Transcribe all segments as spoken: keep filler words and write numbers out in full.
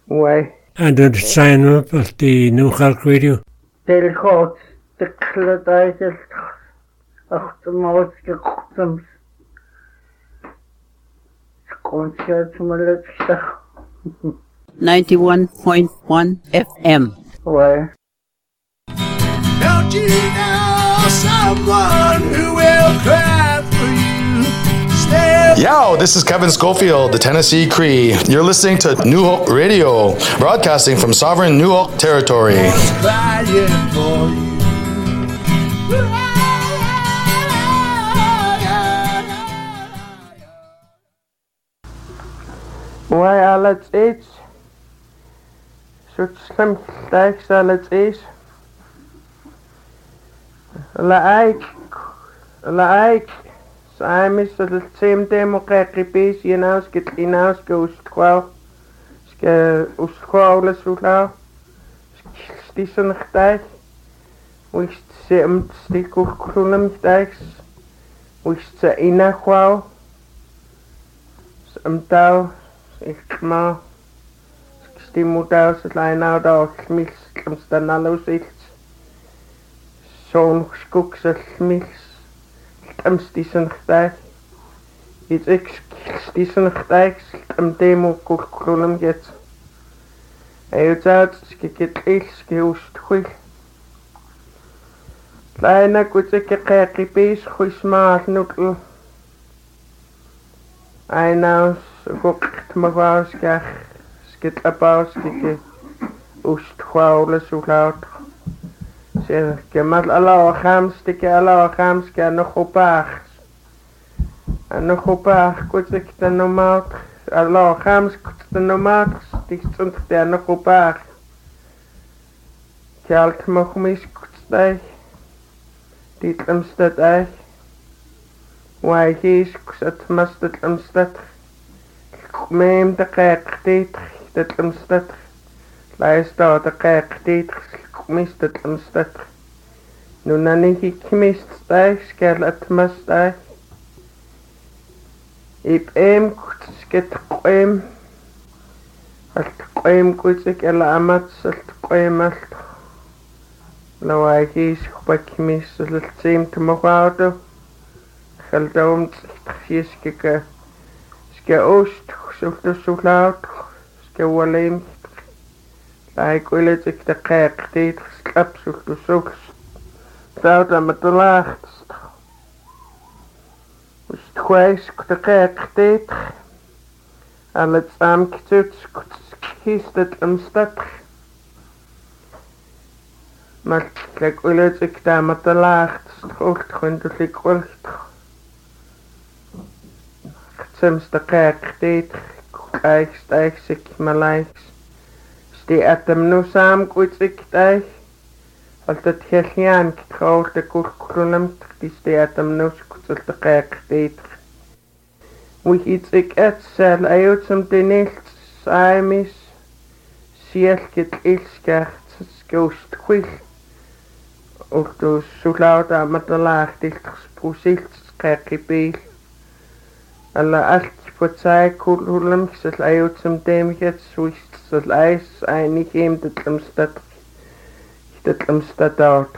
Why? And I'd sign up at the New Hulk Radio. They'll go the Cladide of the most customs. ninety-one point one F M. Why? Don't you know someone who will cry for you? Stay. Yo, this is Kevin Schofield, the Tennessee Cree. You're listening to New Hope Radio, broadcasting from sovereign New Hope territory. Crying for you. Why all its age? Such slim stacks all its age. Like, like, so I miss the same demo kekipis, you know, skit in house goes twelve, ske uskwale sula, stissen stag, which sim stick of crunum stags, which the inner qual, some dow. Ik ma stimulus line out of smils stamstanalo sits zo'n skoekse smils stamstisen gtag iets ik stisen gtag stam demo kulkulum get hij uit skikit is geust goed kleine kutike kekipis goismaal nukkel I know gokt mavaska skit apaskike ust khawle sulaut se kemal ala khamstike ala khamske no khopach no khopach kutik tanomat ala khamsk tanomat stikt der no khopach kalt mokhmis kutstay dit amstad ay why he's kusat mastat amstad Mem de kijk dit dat omstad. Luister de kijk dit mist het omstad. Nu dan ik mist stijg skel het mist. Ik em sket em. Het em goed ik el amat het em al. Nou is wat mist het seem te mogen. Geldom fieskeke. Ske oost Sufte sulaut, skewalem, like willet ik de kerk deed, slap sufte soks, zout aan met de laagst. Wist kwijs de kerk deed, al het saamkitut, kiest het omstad. Maar like willet ik daar met de laagst, hoort grondelijk wordt. Soms de kerk deed, kijk, stijg, zik, malijks. Stie at hem nu samen goed zik, stijg. Als het heel getrouwd, de kurkulum, die stie at hem nu goed de kerk deed. Wie iets ik et, zal uit som de niet, saimis. Siel get ilskert, skoost kwil. Of de sulaut aan met de laag, dicht gesproesilt, kerk beel. Alla allt på sig kulhulum så läut som demget swist så läs einig im det lamstat det lamstat out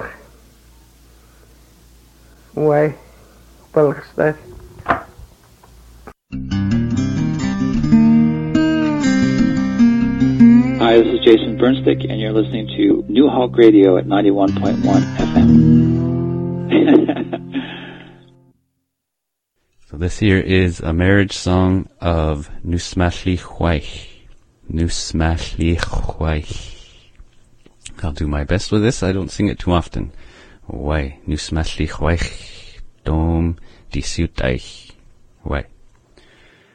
why balstat Hi, this is Jason Bernstick and you're listening to New Hulk Radio at ninety-one point one F M. So this here is a marriage song of Nusmashli Hwaich. Nusmashli Hwaich. I'll do my best with this. I don't sing it too often. Why? Nusmashli Hwaich. Dom disiutaich. Why?